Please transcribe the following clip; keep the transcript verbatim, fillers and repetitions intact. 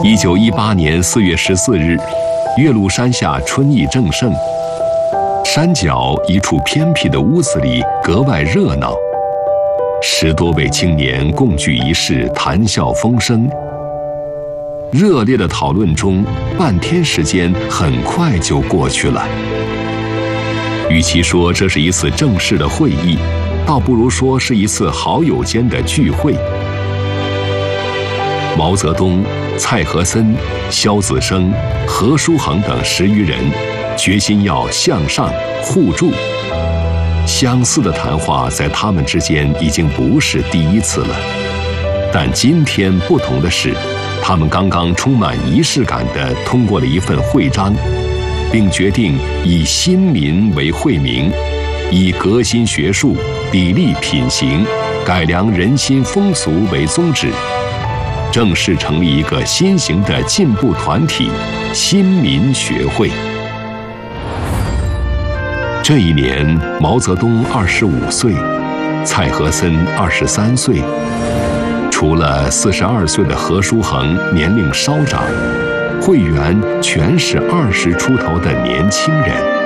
一九一八年四月十四日，岳麓山下春意正盛，山脚一处偏僻的屋子里格外热闹，十多位青年共聚一室，谈笑风生。热烈的讨论中，半天时间很快就过去了。与其说这是一次正式的会议，倒不如说是一次好友间的聚会。毛泽东、蔡和森、萧子升、何叔衡等十余人决心要向上互助。相似的谈话在他们之间已经不是第一次了，但今天不同的是，他们刚刚充满仪式感地通过了一份会章，并决定以新民为会名，以革新学术、砥砺品行、改良人心风俗为宗旨，正式成立一个新型的进步团体——新民学会。这一年，毛泽东二十五岁，蔡和森二十三岁。除了四十二岁的何叔衡年龄稍长，会员全是二十出头的年轻人。